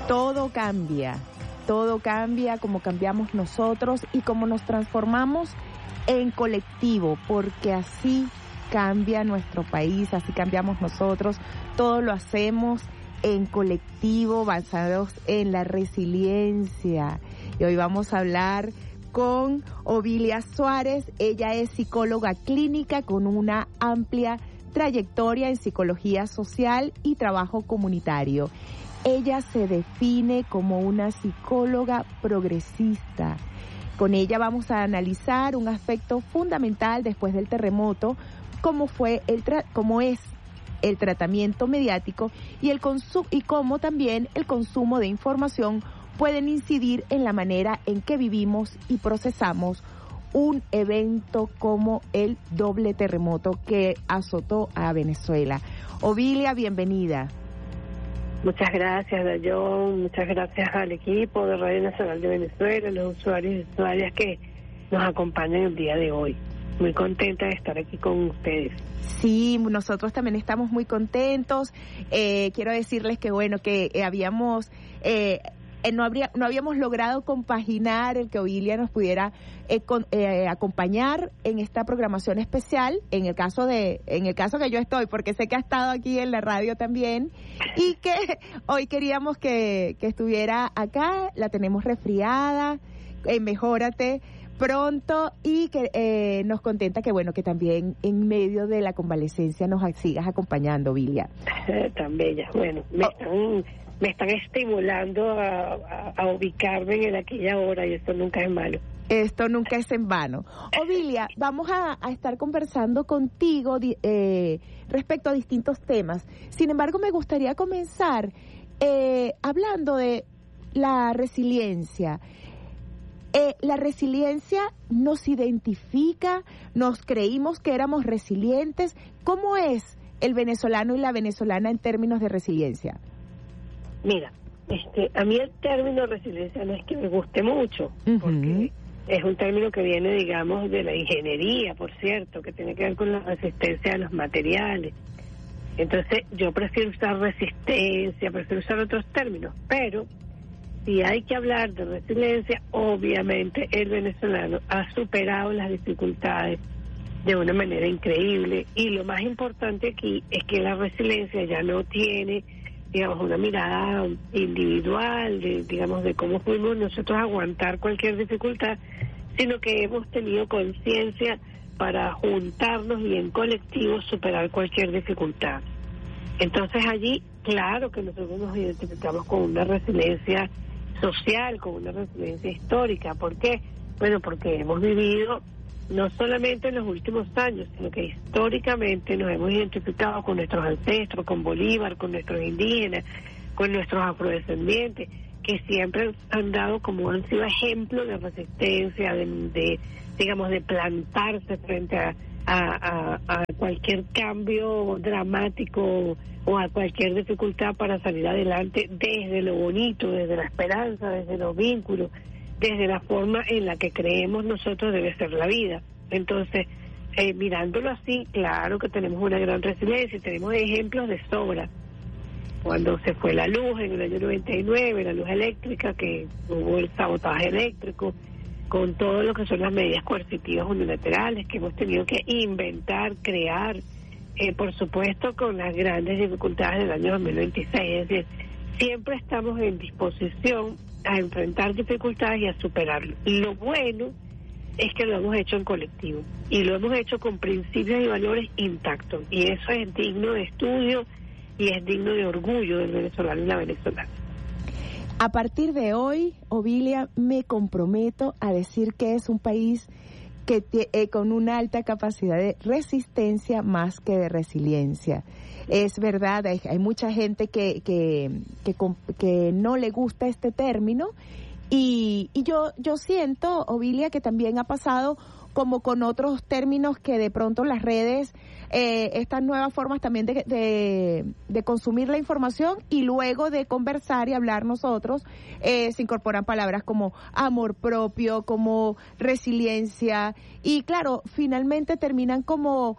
Todo cambia como cambiamos nosotros y como nos transformamos en colectivo, porque así cambia nuestro país, así cambiamos nosotros, todo lo hacemos en colectivo, basados en la resiliencia. Y hoy vamos a hablar con Ovilia Suárez. Ella es psicóloga clínica con una amplia trayectoria en psicología social y trabajo comunitario. Ella se define como una psicóloga progresista. Con ella vamos a analizar un aspecto fundamental después del terremoto, cómo es el tratamiento mediático y cómo también el consumo de información pueden incidir en la manera en que vivimos y procesamos un evento como el doble terremoto que azotó a Venezuela. Ovilia, bienvenida. Muchas gracias, Dayón, muchas gracias al equipo de Radio Nacional de Venezuela, los usuarios y usuarias que nos acompañan el día de hoy. Muy contenta de estar aquí con ustedes. Sí, nosotros también estamos muy contentos. Quiero decirles que no habíamos logrado compaginar el que Ovilia nos pudiera acompañar en esta programación especial, en el caso que yo estoy, porque sé que ha estado aquí en la radio también, y que hoy queríamos que estuviera acá. La tenemos resfriada, mejórate pronto, y que nos contenta que también en medio de la convalecencia nos sigas acompañando, Ovilia. Tan bella. Bueno, me están estimulando a ubicarme en aquella hora, y esto nunca es malo. Esto nunca es en vano. Ovilia, vamos a estar conversando contigo respecto a distintos temas. Sin embargo, me gustaría comenzar hablando de la resiliencia. La resiliencia nos identifica, nos creímos que éramos resilientes. ¿Cómo es el venezolano y la venezolana en términos de resiliencia? Mira, a mí el término resiliencia no es que me guste mucho, porque es un término que viene, digamos, de la ingeniería, por cierto, que tiene que ver con la resistencia a los materiales. Entonces, yo prefiero usar resistencia, prefiero usar otros términos, pero si hay que hablar de resiliencia, obviamente el venezolano ha superado las dificultades de una manera increíble, y lo más importante aquí es que la resiliencia ya no tiene, digamos, una mirada individual de cómo fuimos nosotros a aguantar cualquier dificultad, sino que hemos tenido conciencia para juntarnos y en colectivo superar cualquier dificultad. Entonces allí, claro que nosotros nos identificamos con una resiliencia social, con una resiliencia histórica. ¿Por qué? Bueno, porque hemos vivido no solamente en los últimos años, sino que históricamente nos hemos identificado con nuestros ancestros, con Bolívar, con nuestros indígenas, con nuestros afrodescendientes, que siempre han sido ejemplos de resistencia, de plantarse frente a cualquier cambio dramático o a cualquier dificultad para salir adelante desde lo bonito, desde la esperanza, desde los vínculos, desde la forma en la que creemos nosotros debe ser la vida. Entonces, mirándolo así, claro que tenemos una gran resiliencia y tenemos ejemplos de sobra. Cuando se fue la luz en el año 99, la luz eléctrica, que hubo el sabotaje eléctrico, con todo lo que son las medidas coercitivas unilaterales que hemos tenido que inventar, crear, por supuesto con las grandes dificultades del año 2026, es decir, siempre estamos en disposición a enfrentar dificultades y a superarlo. Lo bueno es que lo hemos hecho en colectivo y lo hemos hecho con principios y valores intactos, y eso es digno de estudio y es digno de orgullo del venezolano y la venezolana. A partir de hoy, Ovilia, me comprometo a decir que es un país que con una alta capacidad de resistencia más que de resiliencia. Es verdad, hay mucha gente que no le gusta este término, y yo siento, Ovilia, que también ha pasado como con otros términos que de pronto las redes, estas nuevas formas también de consumir la información y luego de conversar y hablar nosotros, se incorporan palabras como amor propio, como resiliencia, y claro, finalmente terminan como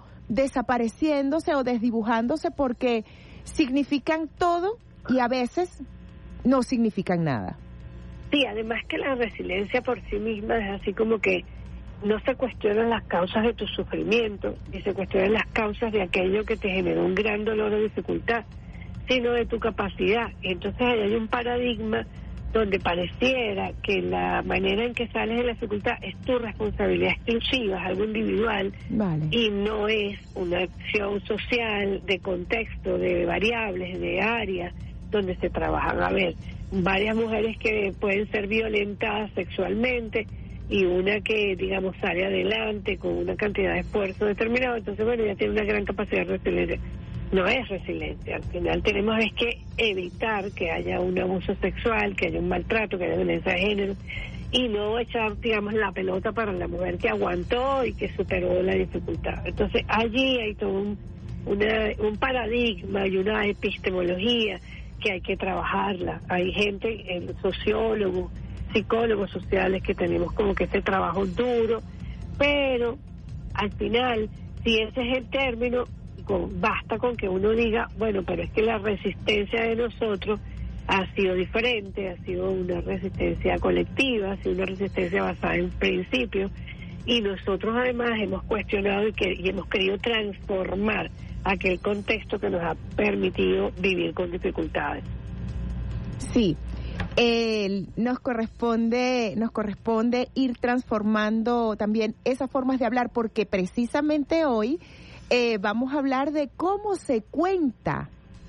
desapareciéndose o desdibujándose porque significan todo y a veces no significan nada. Sí, además que la resiliencia por sí misma es así como que no se cuestionan las causas de tu sufrimiento, ni se cuestionan las causas de aquello que te generó un gran dolor o dificultad, sino de tu capacidad. Y entonces ahí hay un paradigma donde pareciera que la manera en que sales de la dificultad es tu responsabilidad exclusiva, es algo individual, vale, y no es una acción social de contexto, de variables, de áreas donde se trabajan. A ver, varias mujeres que pueden ser violentadas sexualmente y una que, digamos, sale adelante con una cantidad de esfuerzo determinado, entonces, bueno, ya tiene una gran capacidad de resiliencia. No es resiliencia, al final tenemos es que evitar que haya un abuso sexual, que haya un maltrato, que haya violencia de género, y no echar, digamos, la pelota para la mujer que aguantó y que superó la dificultad. Entonces, allí hay todo un paradigma y una epistemología que hay que trabajarla. Hay gente, sociólogos, psicólogos sociales, que tenemos como que ese trabajo duro, pero al final, si ese es el término, basta con que uno diga, bueno, pero es que la resistencia de nosotros ha sido diferente, ha sido una resistencia colectiva, ha sido una resistencia basada en principios, y nosotros además hemos cuestionado y hemos querido transformar aquel contexto que nos ha permitido vivir con dificultades. Sí, nos corresponde ir transformando también esas formas de hablar, porque precisamente hoy vamos a hablar de cómo se cuenta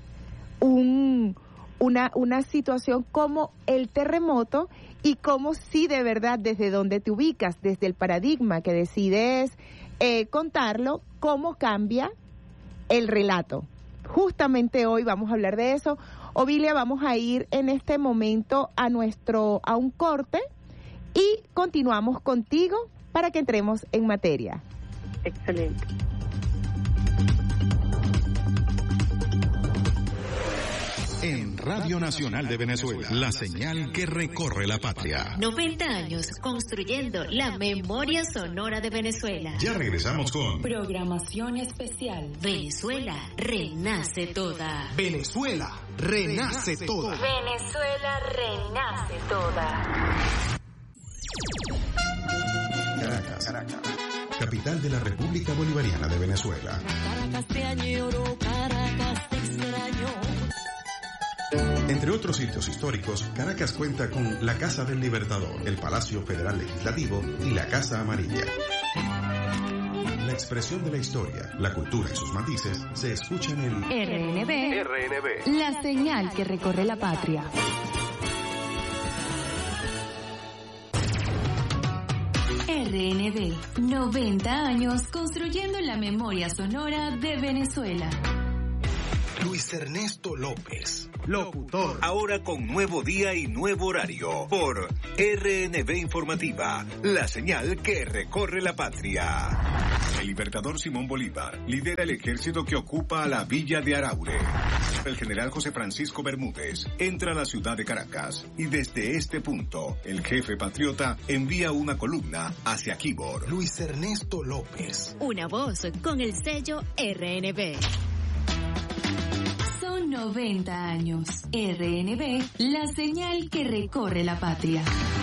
una situación como el terremoto, y cómo sí, de verdad, desde donde te ubicas, desde el paradigma que decides contarlo, cómo cambia el relato. Justamente hoy vamos a hablar de eso. Ovilia, vamos a ir en este momento a un corte y continuamos contigo para que entremos en materia. Excelente. En Radio Nacional de Venezuela, la señal que recorre la patria. 90 años construyendo la memoria sonora de Venezuela. Ya regresamos con programación especial. Venezuela renace toda. Venezuela renace toda. Venezuela renace toda. Caracas, capital de la República Bolivariana de Venezuela. Caracas te añoro, Caracas te extraño. Entre otros sitios históricos, Caracas cuenta con la Casa del Libertador, el Palacio Federal Legislativo y la Casa Amarilla. La expresión de la historia, la cultura y sus matices se escuchan en RNB, la señal que recorre la patria. RNB, 90 años construyendo la memoria sonora de Venezuela. Luis Ernesto López, locutor. Ahora con nuevo día y nuevo horario por RNB Informativa, la señal que recorre la patria. El libertador Simón Bolívar lidera el ejército que ocupa la villa de Araure. El general José Francisco Bermúdez entra a la ciudad de Caracas y desde este punto el jefe patriota envía una columna hacia Quibor. Luis Ernesto López. Una voz con el sello RNB. 90 años. RNB, la señal que recorre la patria.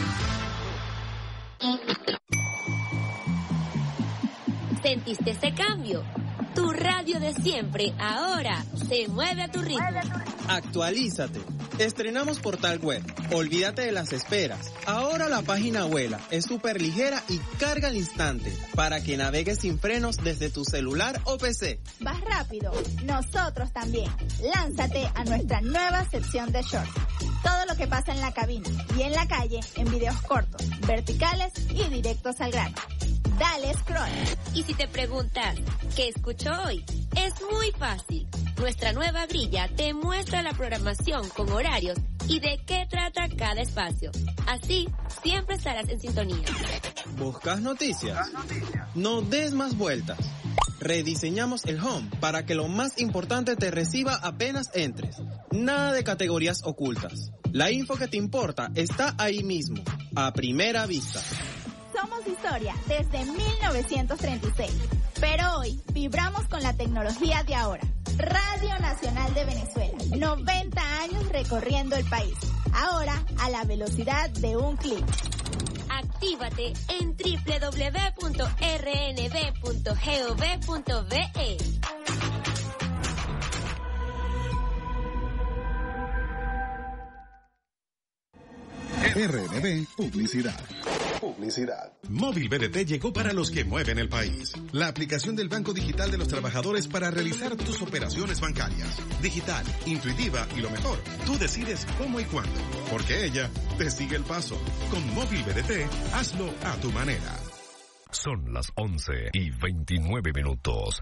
¿Sentiste ese cambio? Tu radio de siempre ahora se mueve a tu ritmo. Actualízate. Estrenamos portal web. Olvídate de las esperas. Ahora la página vuela, es súper ligera y carga al instante para que navegues sin frenos desde tu celular o PC. ¿Vas rápido? Nosotros también. Lánzate a nuestra nueva sección de shorts. Todo lo que pasa en la cabina y en la calle en videos cortos, verticales y directos al grano. Dale scroll. Y si te preguntas, ¿qué escucho hoy? Es muy fácil. Nuestra nueva grilla te muestra la programación con horarios y de qué trata cada espacio. Así, siempre estarás en sintonía. ¿Buscas noticias? No des más vueltas. Rediseñamos el home para que lo más importante te reciba apenas entres. Nada de categorías ocultas. La info que te importa está ahí mismo, a primera vista. Somos historia desde 1936, pero hoy vibramos con la tecnología de ahora. Radio Nacional de Venezuela, 90 años recorriendo el país. ahora a la velocidad de un clic. Actívate en www.rnb.gov.be. RNB Publicidad. Móvil BDT llegó para los que mueven el país. La aplicación del Banco Digital de los Trabajadores para realizar tus operaciones bancarias. Digital, intuitiva y lo mejor, tú decides cómo y cuándo. Porque ella te sigue el paso. Con Móvil BDT, hazlo a tu manera. Son las 11:29.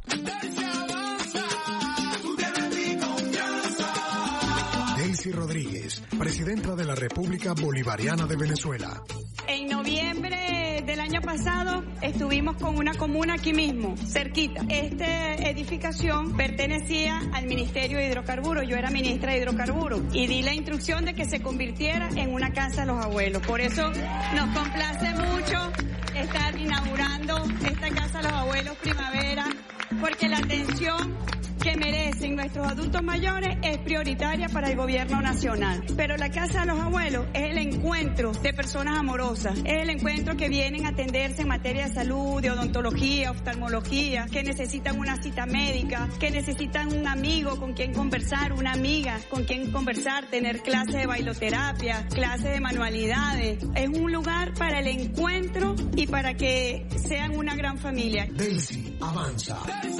Delcy Rodríguez, presidenta de la República Bolivariana de Venezuela. En noviembre del año pasado estuvimos con una comuna aquí mismo, cerquita. Esta edificación pertenecía al Ministerio de Hidrocarburos. Yo era ministra de Hidrocarburos y di la instrucción de que se convirtiera en una casa de los abuelos. Por eso nos complace mucho estar inaugurando esta casa de los abuelos Primavera, porque la atención que merecen nuestros adultos mayores es prioritaria para el gobierno nacional. Pero la Casa de los Abuelos es el encuentro de personas amorosas, es el encuentro que vienen a atenderse en materia de salud, de odontología, oftalmología, que necesitan una cita médica, que necesitan un amigo con quien conversar, una amiga con quien conversar, tener clases de bailoterapia, clases de manualidades. Es un lugar para el encuentro y para que sean una gran familia. Delcy avanza.